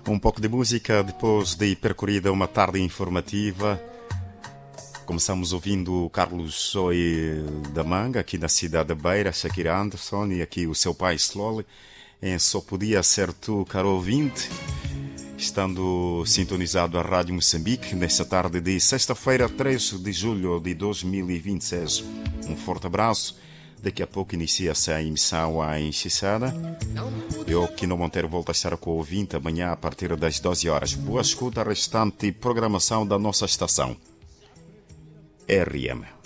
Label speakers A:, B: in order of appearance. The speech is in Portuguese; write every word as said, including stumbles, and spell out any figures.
A: Um pouco de música depois de percorrida uma tarde informativa. Começamos ouvindo o Carlos Zoe da Manga, aqui na cidade da Beira, Shakira Anderson, e aqui o seu pai Slowly, em Só Podia Ser Tu, caro ouvinte, estando sintonizado à Rádio Moçambique, nesta tarde de sexta-feira, três de julho de dois mil e vinte e seis. Um forte abraço. Daqui a pouco inicia-se a emissão à Enxixada. Eu, Quino Monteiro, volto a estar com o ouvinte amanhã a partir das doze horas. Boa escuta à restante programação da nossa estação. R M.